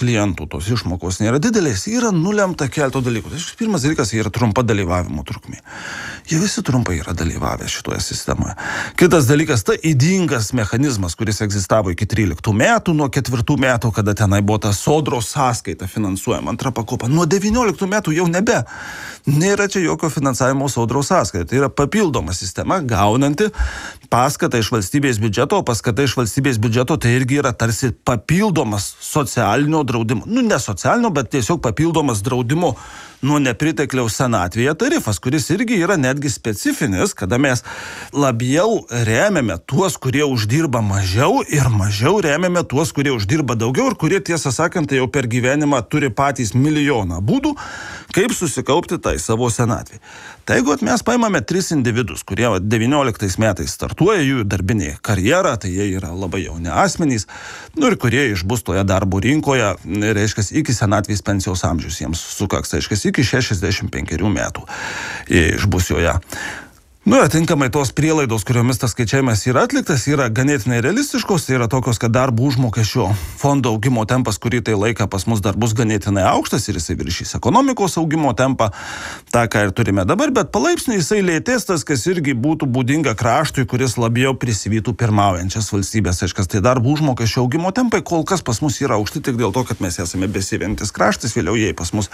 klientų tos išmokos nėra didelės, yra nulemta kelto dalykų. Tai pirmas dalykas yra trumpa dalyvavimo trukmė. Jie visi trumpai yra dalyvavę šitoje sistemoje. Kitas dalykas, tai ydingas mechanizmas, kuris egzistavo iki 13 metų, nuo 4 metų, kada tenai buvo ta sodros sąskaita finansuojama, antra pakopa. Nuo 19 metų jau nėra čia jokio finansavimo sodros sąskaita. Tai yra papildoma sistema, gaunanti paskatą iš valstybės biudžeto, o paskata iš valstybės biudžeto tai irgi yra tarsi papildomas socialinio draudimo. Ne socialinio, bet tiesiog papildomas draudimo nuo nepritekliaus senatvėje tarifas, kuris irgi yra netgi specifinis, kada mes labiau remiame tuos, kurie uždirba mažiau ir mažiau remiame tuos, kurie uždirba daugiau ir kurie, tiesą sakant, tai jau per gyvenimą turi patys milijoną būdų, kaip susikaupti tai savo senatvėje. Tai jeigu mes paimame 3 individus, kurie 19 metais startuoja jų darbinė karjera, tai jie yra labai jauni asmenys, ir kurie išbus toje darbo rinkoje, reiškia, iki senatvės pensijos amžius jiems sukaks, reiškia, iki 65 metų išbus joje. Atinkamai tos prielaidos, kuriomis tas skaičiavimas yra atliktas, yra ganėtinai realistiškos, tai yra tokios, kad darbo užmokesčio fondo augimo tempas, kurį tai laiką pas mus dar bus ganėtinai aukštas ir jisai viršys ekonomikos augimo tempą, tą, ką ir turime dabar, bet palaipsniui jisai lėtės tas, kas irgi būtų būdinga kraštui, kuris labiau prisivytų pirmaujančias valstybės. Aiškas, tai darbo užmokesčio augimo tempai kol kas pas mus yra aukšti tik dėl to, kad mes esame besivyjantis kraštas, vėliau jie pas mus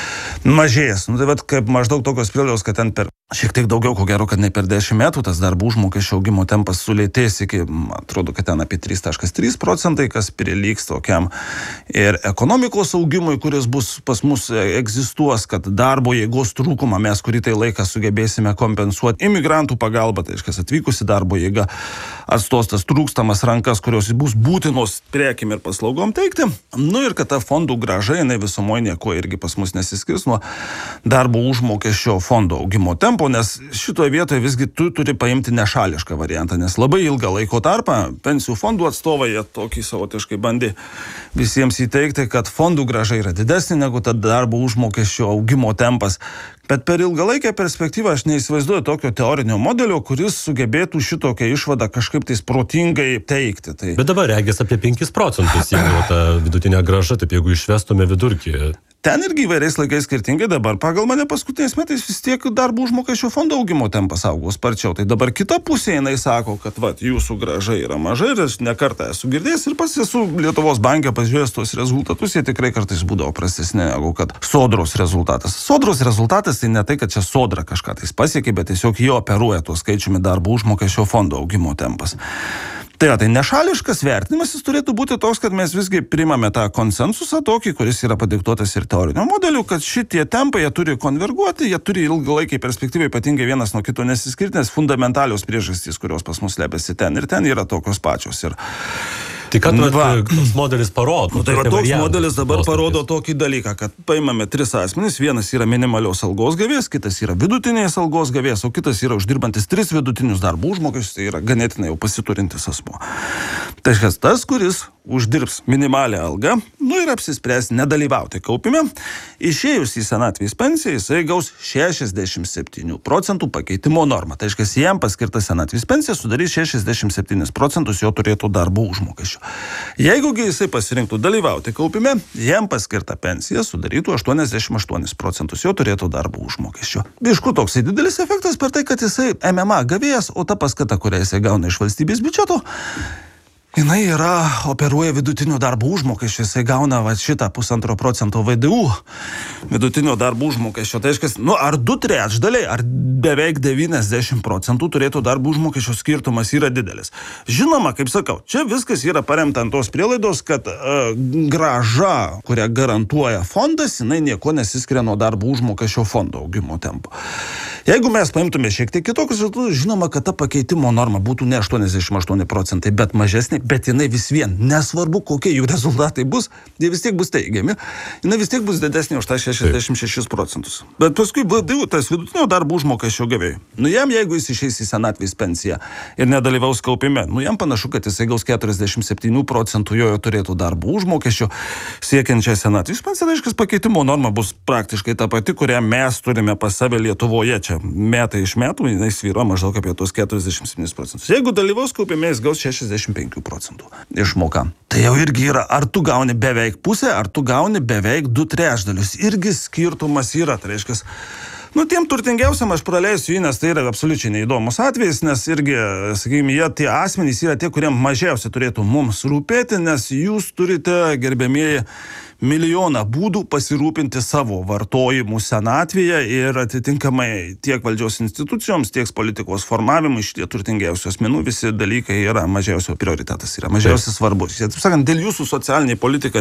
mažės. Tai vat, kaip maždaug tokios prielaidos, kad ten per šiek tiek daugiau, ko gero, kad ne per 10 metų tas darbo užmokesčio augimo tempas sulėtės iki, atrodo, kad ten apie 3,3 procentai, kas prilygs tokiam ir ekonomikos augimui, kuris bus pas mus egzistuos, kad darbo jėgos trūkumą mes kurį tai laiką sugebėsime kompensuoti imigrantų pagalba, tai reiškia atvykusi darbo jėga atstos tas trūkstamas rankas, kurios bus būtinos prekim ir paslaugom teikti. Ir kad ta fondų grąža, jinai visumoje nieko irgi pas mus nesiskirs nuo darbo užmokesčio fondo augimo tempo, nes šitoje vietoje visgi tu turi paimti nešališką variantą, nes labai ilgą laiko tarpą pensijų fondų atstovai tokį savotiškai bandė visiems įteikti, kad fondų grąža yra didesnė negu ta darbo užmokesčio augimo tempas. Bet per ilgalaikę perspektyvą aš neįsivaizduoju tokio teorinio modelio, kuris sugebėtų šitokią išvadą kažkaip tais protingai teikti. Tai... Bet dabar regis apie 5 procentus, jeigu ta vidutinė grąža, taip jeigu išvestume vidurkį. Ten irgi įvairiais laikais skirtingai, dabar pagal mane paskutiniais metais vis tiek darbo užmokesčio fondo augimo tempas augo sparčiau. Tai dabar kita pusė jinai sako, kad jūsų grąža yra maža ir aš nekartą esu girdėjęs ir pats esu Lietuvos banke pažiūrėjęs tuos rezultatus, jie tikrai kartais būdavo prastesni negu kad sodros rezultatas. Sodros rezultatas tai ne tai, kad čia sodra kažką tais pasiekė, bet tiesiog jie operuoja tuo skaičiumi darbo užmokesčio fondo augimo tempas. Tai nešališkas vertinimas jis turėtų būti toks, kad mes visgi priimame tą konsensusą tokį, kuris yra padiktuotas ir teorinio modeliu, kad šitie tempai jie turi konverguoti, jie turi ilgalaikiai perspektyvai ypatingai vienas nuo kito nesiskirti, nes fundamentalios priežastys, kurios pas mus slepiasi ten ir ten yra tokios pačios. Ir tai ką toks modelis parodo? Tai toks modelis dabar parodo tokį dalyką, kad paimame 3 asmenys, vienas yra minimalios algos gavėjas, kitas yra vidutinės algos gavėjas, o kitas yra uždirbantis 3 vidutinius darbo užmokesčius, tai yra ganėtinai jau pasiturintis asmuo. Tai tas, kuris uždirbs minimalią algą, ir apsispręs nedalyvauti kaupime, išėjus į senatvės pensiją, jisai gaus 67 procentų pakeitimo normą. Tai reiškia, jam paskirta senatvės pensija sudarys 67 procentus jo turėtų darbo užmokesčio. Jeigu jisai pasirinktų dalyvauti kaupime, jam paskirta pensija sudarytų 88 procentus jo turėtų darbo užmokesčio. Iš kur toks didelis efektas per tai, kad jisai MMA gavėjas, o ta paskata, kurią jisai gauna iš valstybės biudžeto, jinai operuoja vidutinio darbo užmokesčio, jisai gauna šitą 1,5 procento VDU vidutinio darbo užmokesčio. Tai reiškia, ar 2/3, ar beveik 90 procentų turėtų darbo užmokesčio skirtumas yra didelis. Žinoma, kaip sakau, čia viskas yra paremta ant tos prielaidos, kad grąža, kurią garantuoja fondas, jinai nieko nesiskiria nuo darbo užmokesčio fondo augimo tempo. Jeigu mes paimtume šiek tiek kitokius rezultatus, žinoma, kad ta pakeitimo norma būtų ne 88 procentai, bet mažesnė, bet jinai vis vien, nesvarbu, kokie jų rezultatai bus, jie vis tiek bus teigiami, jinai vis tiek bus didesnė už tą 66 procentus. Bet paskui tas vidutinio darbo užmokesčio gavėjai. Jam, jeigu jis išeis į senatvės pensiją ir nedalyvaus kaupime, jam panašu, kad jisai gaus 47 procentų jo turėtų darbo užmokesčio siekiančią senatvės pensiją. Reiškia, pakeitimo norma bus praktiškai ta pati, kurią mes turime pas save Lietuvoje. Čia čia metai iš metų, jinai svyruoja maždaug apie tos 47%. Jeigu dalyvaus kaupime, jis gaus 65% išmoką. Tai jau irgi yra, ar tu gauni beveik pusę, ar tu gauni beveik 2/3. Irgi skirtumas yra, tai reiškia, tiem turtingiausiam aš praleisiu jį, nes tai yra absoliučiai neįdomus atvejis, nes irgi, sakykime, tie asmenys yra tie, kuriem mažiausiai turėtų mums rūpėti, nes jūs turite, gerbėmieji, milijoną būdų pasirūpinti savo vartojimu senatvėje ir atitinkamai tiek valdžios institucijoms, tiek politikos formavimui šitie turtingiausių asmenų visi dalykai yra mažiausio prioritetas, yra mažiausiai svarbus. Taip sakant, dėl jūsų socialinė politika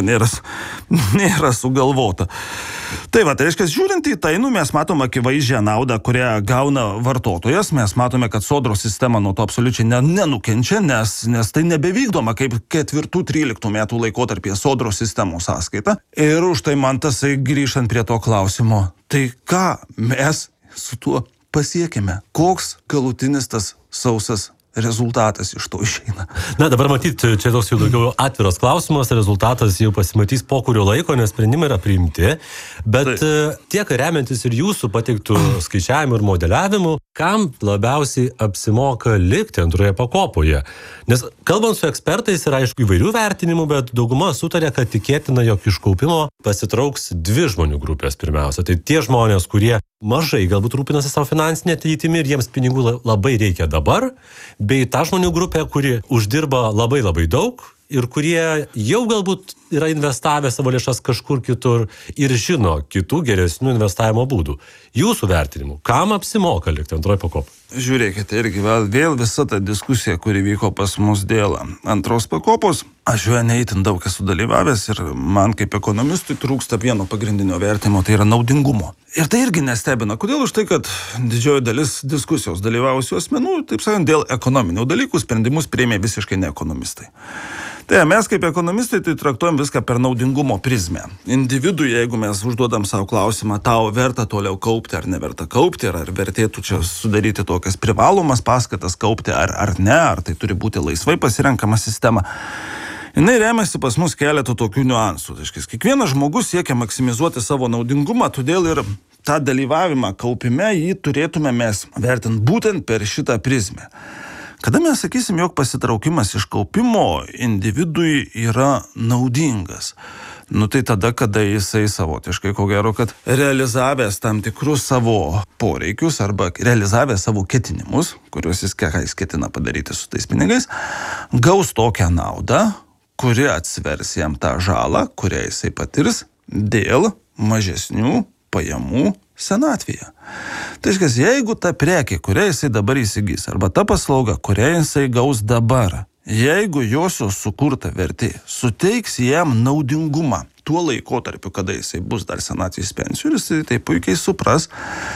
nėra sugalvota. Tai va, tai reiškia, žiūrint į tai, mes matom akivaizdžią naudą, kurią gauna vartotojas, mes matome, kad sodros sistema nuo to absoliučiai nenukenčia, nes tai nebevykdoma kaip 4-13 metų laikotarpyje sodros sistemos sąskaita. Ir už tai man tasai grįžtant prie to klausimo, tai ką mes su tuo pasiekime? Koks galutinis tas sausas rezultatas iš to išeina? Na, dabar matyti, čia toks jau daugiau atviras klausimas, rezultatas jau pasimatys po kurio laiko, nes sprendimai yra priimti, bet tiek remiantis ir jūsų pateiktų skaičiavimų ir modeliavimų, kam labiausiai apsimoka likti antroje pakopoje? Nes kalbant su ekspertais yra aišku įvairių vertinimų, bet dauguma sutarė, kad tikėtina, jog iš kaupimo pasitrauks dvi žmonių grupės pirmiausia. Tai tie žmonės, kurie mažai galbūt rūpinasi savo finansinę ateitimi ir jiems pinigų labai reikia dabar, bei ta žmonių grupė, kuri uždirba labai daug ir kurie jau galbūt yra investavę savo lėšas kažkur kitur ir žino kitų geresnių investavimo būdų. Jūsų vertinimu, kam apsimoka likti antroje pakopoje? Žiūrėkite, irgi vėl visa ta diskusija, kuri vyko pas mus dėl antros pakopos, aš joje neįtin daug esu dalyvavęs ir man kaip ekonomistui trūksta vieno pagrindinio vertimo, tai yra naudingumo. Ir tai irgi nestebina. Kodėl? Už tai, kad didžioji dalis diskusijos dalyvavusių asmenų, taip sakant, dėl ekonominių dalykų sprendimus priėmė visiškai ne ekonomistai. Tai mes kaip ekonomistai tai traktuojam viską per naudingumo prizmę. Individui, jeigu mes užduodam savo klausimą, tau verta toliau kaupti ar neverta kaupti, ar vertėtų čia sudaryti tokias privalomas paskatas kaupti ar ne, ar tai turi būti laisvai pasirenkama sistema. Jinai remiasi pas mus keletų tokių niuansų. Kiekvienas žmogus siekia maksimizuoti savo naudingumą, todėl ir tą dalyvavimą kaupime jį turėtume mes vertinti būtent per šitą prizmę. Kada mes sakysim, jog pasitraukimas iš kaupimo individui yra naudingas? Tai tada, kada jisai savotiškai, ko gero, kad realizavęs tam tikrus savo poreikius arba realizavęs savo ketinimus, kuriuos jis ketina padaryti su tais pinigais, gaus tokią naudą, kuri atsvers jam tą žalą, kurią jisai patirs dėl mažesnių pajamų senatvėje. Tai reiškia, jeigu ta prekė, kurią jisai dabar įsigys, arba ta paslauga, kurią jisai gaus dabar, jeigu josios sukurta vertė suteiks jam naudingumą tuo laikotarpiu, kada jisai bus dar senatvės pensijų, jisai tai puikiai supras,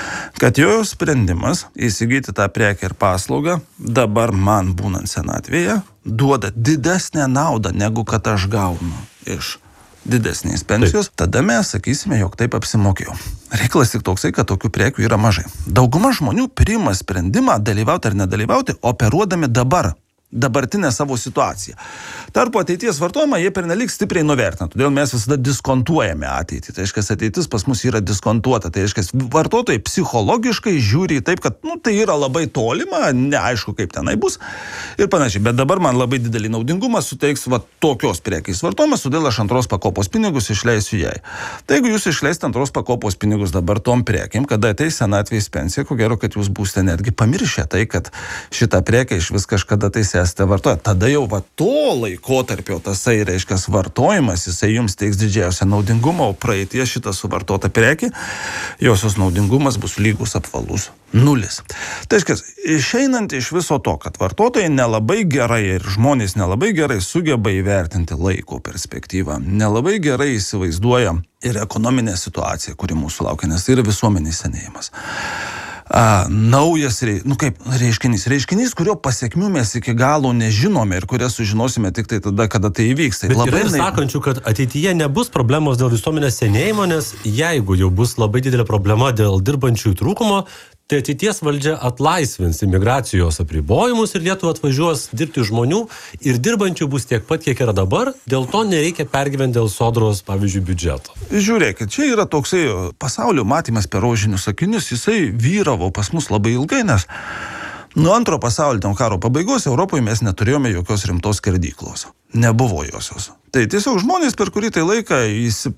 kad jo sprendimas įsigyti tą prekę ir paslaugą dabar man būnant senatvėje duoda didesnę naudą, negu kad aš gaunu iš didesnės pensijos, tada mes sakysime, jog taip apsimokėjau. Reikalas tik toksai, kad tokių prekių yra mažai. Dauguma žmonių priima sprendimą dalyvauti ar nedalyvauti, operuodami dabartinę savo situaciją. Tarpu ateities vartojimą jie pernelyg stipriai nuvertina, todėl mes visada diskontuojame ateitį. Tai reiškia, ateitis pas mus yra diskontuota. Tai reiškia, vartotojai psichologiškai žiūri į taip, kad tai yra labai tolima, neaišku, kaip tenai bus ir panašiai. Bet dabar man labai didelį naudingumą suteiks tokios prekės vartojimas, todėl aš antros pakopos pinigus išleisiu jai. Tai jeigu jūs išleisite antros pakopos pinigus dabar tom prekėm, kada ateis senatvės pensija, ko gero, kad jūs būsite netgi pamiršę tai, kad šitą prekę iš vis kažkada esate vartoję. Tada jau to laikotarpio tasai, reiškia, vartojimas, jisai jums teiks didžiausią naudingumą, o praeitie šitą suvartotą prekį, josios naudingumas bus lygus apvalus 0. Tai reiškia, išeinant iš viso to, kad vartotojai nelabai gerai ir žmonės nelabai gerai sugeba įvertinti laiko perspektyvą, nelabai gerai įsivaizduoja ir ekonominę situaciją, kuri mūsų laukia, nes tai yra visuomenės senėjimas. Naujas reiškinys, kurio pasiekmių mes iki galo nežinome ir kurias sužinosime tik tai tada, kada tai įvyks. Bet yra ir sakančių, kad ateityje nebus problemos dėl visuomenės senėjimo, nes jeigu jau bus labai didelė problema dėl dirbančiųjų trūkumo, tai ateities valdžia atlaisvins imigracijos apribojimus ir Lietuvą atvažiuos dirbti žmonių ir dirbančių bus tiek pat, kiek yra dabar, dėl to nereikia pergyventi dėl sodros, pavyzdžiui, biudžeto. Žiūrėkit, čia yra toksai pasaulio matymas per rožinius akinius, jisai vyravo pas mus labai ilgai, nes nuo antro pasaulinio karo pabaigos Europoje mes neturėjome jokios rimtos skerdyklos. Nebuvo josios. Tai tiesiog žmonės per kurį tai laiką